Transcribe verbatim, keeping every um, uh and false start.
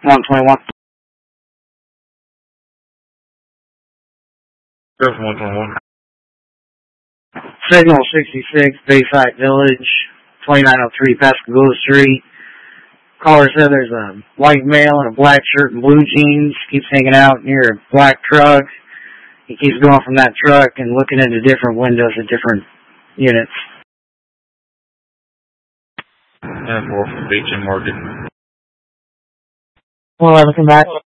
one twenty-one. one twenty-one. Signal sixty-six, Bayside Village, twenty-nine oh three Pascagoula Street. Caller said there's a white male in a black shirt and blue jeans. Keeps hanging out near a black truck. He keeps going from that truck and looking into different windows at different units. And four from Beach and Morgan. one eleven, come back.